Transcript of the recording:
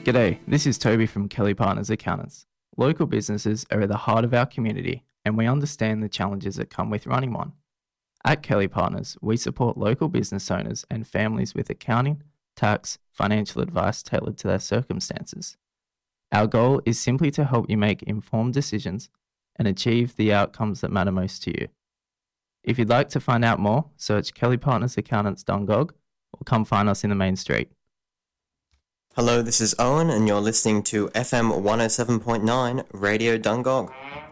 G'day, this is Toby from Kelly Partners Accountants. Local businesses are at the heart of our community and we understand the challenges that come with running one. At Kelly Partners, we support local business owners and families with accounting, tax, financial advice tailored to their circumstances. Our goal is simply to help you make informed decisions and achieve the outcomes that matter most to you. If you'd like to find out more, search Kelly Partners Accountants Dungog or come find us in the main street. Hello, this is Owen and you're listening to FM 107.9 Radio Dungog.